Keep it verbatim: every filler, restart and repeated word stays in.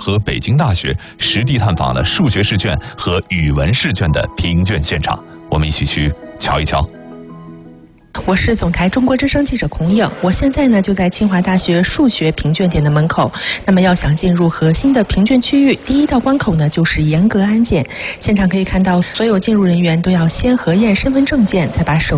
和北京大学，实地探访了数学试卷和语文试卷的评卷现场。我们一起去瞧一瞧。 我是总台中国之声记者孔颖，我现在呢就在清华大学数学评卷点的门口。那么要想进入核心的评卷区域，第一道关口呢就是严格安检。现场可以看到，所有进入人员都要先核验身份证件，才把手